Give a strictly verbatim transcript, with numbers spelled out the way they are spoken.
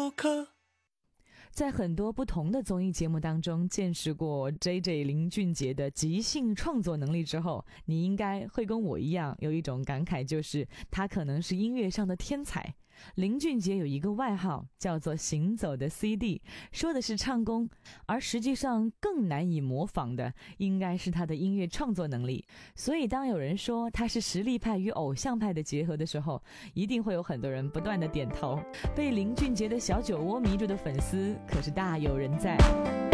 过客。 在很多不同的综艺节目当中见识过 J J 林俊杰的即兴创作能力之后，你应该会跟我一样有一种感慨，就是他可能是音乐上的天才。林俊杰有一个外号叫做行走的 C D， 说的是唱功，而实际上更难以模仿的应该是他的音乐创作能力。所以当有人说他是实力派与偶像派的结合的时候，一定会有很多人不断的点头。被林俊杰的小酒窝迷住的粉丝可是大有人在。